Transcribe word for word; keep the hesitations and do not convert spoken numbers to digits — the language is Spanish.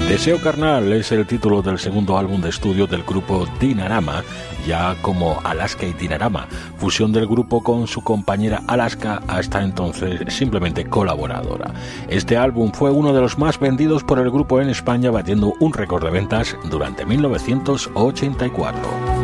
Deseo Carnal es el título del segundo álbum de estudio del grupo Dinarama, ya como Alaska y Dinarama, fusión del grupo con su compañera Alaska, hasta entonces simplemente colaboradora. Este álbum fue uno de los más vendidos por el grupo en España, batiendo un récord de ventas durante mil novecientos ochenta y cuatro.